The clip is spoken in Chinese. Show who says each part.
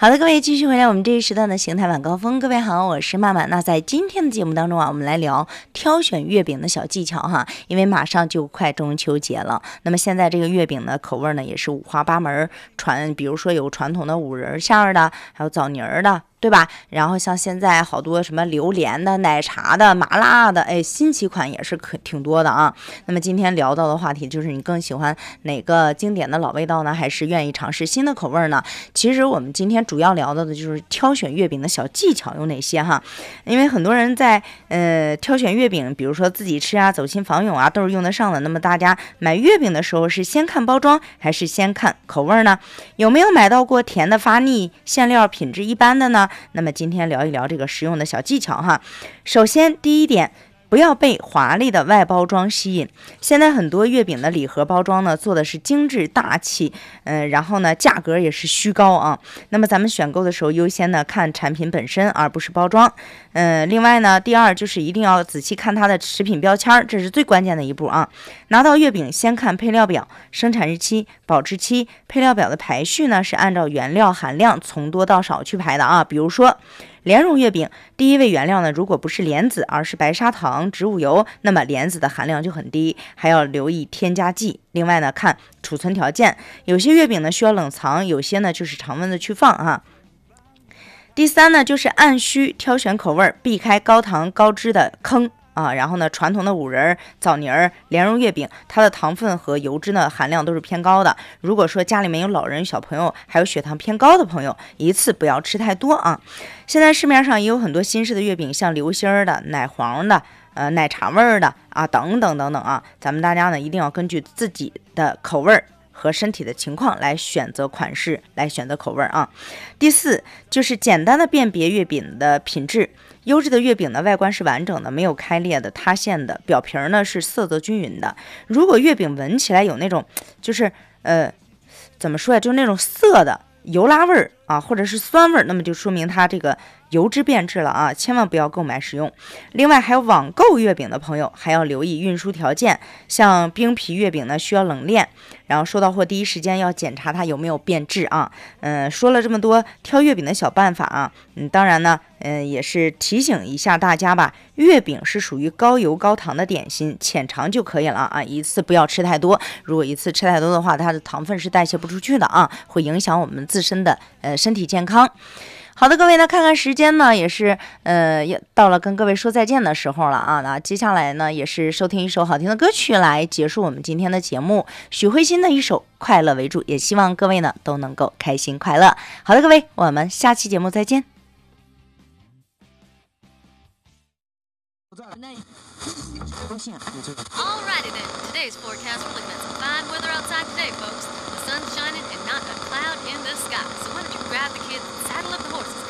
Speaker 1: 好的，各位继续回来我们这一时段的邢台晚高峰。各位好，我是曼曼。那在今天的节目当中啊，我们来聊挑选月饼的小技巧哈。因为马上就快中秋节了，那么现在这个月饼呢，口味呢也是五花八门，比如说有传统的五仁馅的，还有枣泥的，对吧？然后像现在好多什么榴莲的、奶茶的、麻辣的，哎，新奇款也是挺多的啊。那么今天聊到的话题就是你更喜欢哪个经典的老味道呢，还是愿意尝试新的口味呢？其实我们今天主要聊到的就是挑选月饼的小技巧有哪些哈。因为很多人在挑选月饼，比如说自己吃啊、走亲访友啊，都是用得上的。那么大家买月饼的时候是先看包装还是先看口味呢？有没有买到过甜的发腻、馅料品质一般的呢？那么今天聊一聊这个实用的小技巧哈。首先第一点，不要被华丽的外包装吸引。现在很多月饼的礼盒包装呢，做的是精致大气，然后呢价格也是虚高啊。那么咱们选购的时候优先呢看产品本身，而不是包装。另外呢，第二就是一定要仔细看它的食品标签，这是最关键的一步啊。拿到月饼先看配料表、生产日期、保质期。配料表的排序呢是按照原料含量从多到少去排的啊。比如说莲蓉月饼，第一位原料呢，如果不是莲子，而是白砂糖、植物油，那么莲子的含量就很低，还要留意添加剂。另外呢，看储存条件，有些月饼呢需要冷藏，有些呢就是常温的去放啊。第三呢，就是按需挑选口味，避开高糖高脂的坑啊。然后呢，传统的五仁、枣泥、莲蓉月饼，它的糖分和油脂呢含量都是偏高的。如果说家里面有老人、小朋友，还有血糖偏高的朋友，一次不要吃太多啊。现在市面上也有很多新式的月饼，像流心的、奶黄的、奶茶味的啊，等等等等啊。咱们大家呢一定要根据自己的口味和身体的情况来选择款式，来选择口味啊。第四，就是简单的辨别月饼的品质。优质的月饼呢，外观是完整的，没有开裂的、塌陷的，表皮呢是色泽均匀的。如果月饼闻起来有那种就是怎么说呀，就是那种涩的油拉味儿啊，或者是酸味儿，那么就说明它这个油脂变质了啊，千万不要购买食用。另外还有网购月饼的朋友还要留意运输条件，像冰皮月饼呢需要冷链，然后收到货第一时间要检查它有没有变质啊。说了这么多挑月饼的小办法啊，当然呢也是提醒一下大家吧，月饼是属于高油高糖的点心，浅尝就可以了啊，一次不要吃太多。如果一次吃太多的话，它的糖分是代谢不出去的啊，会影响我们自身的身体健康。好的，各位呢，看看时间呢，也是也到了跟各位说再见的时候了啊。那接下来呢，也是收听一首好听的歌曲来结束我们今天的节目，许慧欣的一首《快乐为主》，也希望各位呢都能够开心快乐。好的，各位，我们下期节目再见。
Speaker 2: Alrighty then, today's forecast, we're looking at some fine weather outside today, folks. The sun's shining and not a cloud in the sky. So why don't you grab the kids and saddle up the horses